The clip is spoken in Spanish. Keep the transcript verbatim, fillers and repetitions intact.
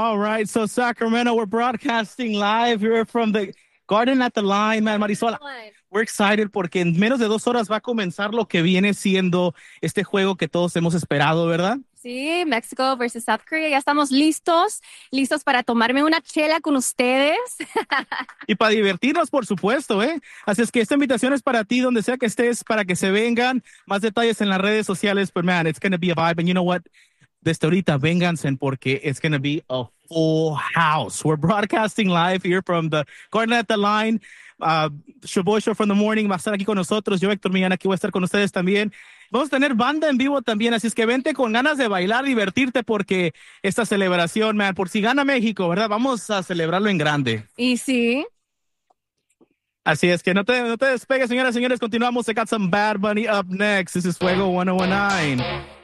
All right, so Sacramento, we're broadcasting live here from the Garden at the Line, man. Marisol, we're excited porque en menos de dos horas va a comenzar lo que viene siendo este juego que todos hemos esperado, ¿verdad? Sí, México versus South Korea. Ya estamos listos, listos para tomarme una chela con ustedes. Y para divertirnos, por supuesto, ¿eh? Así es que esta invitación es para ti, donde sea que estés, para que se vengan. Más detalles en las redes sociales, but man, it's going to be a vibe. And you know what? Desde ahorita, vénganse porque it's going to be a full house. We're broadcasting live here from the Garden at the Line. Uh, Shoboy Show from the morning va a estar aquí con nosotros. Yo, Héctor Millán, aquí voy a estar con ustedes también. Vamos a tener banda en vivo también, así es que vente con ganas de bailar, divertirte, porque esta celebración, man, por si gana México, ¿verdad? Vamos a celebrarlo en grande. Y sí. Así es que no te, no te despegues, señoras y señores. Continuamos. I got some Bad Bunny up next. This is Fuego one oh one nine.